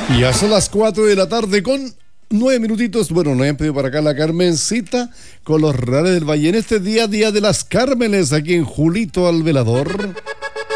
Ya son las 4 de la tarde con 9 minutitos. Bueno, nos han pedido para acá la Carmencita con los Reales del Valle. En este día de las Cármenes, aquí en Julito al Velador.